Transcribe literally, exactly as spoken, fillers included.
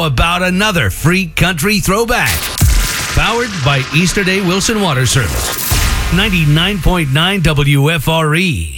about another free country throwback? Powered by Easterday Wilson Water Service. ninety-nine point nine W F R E.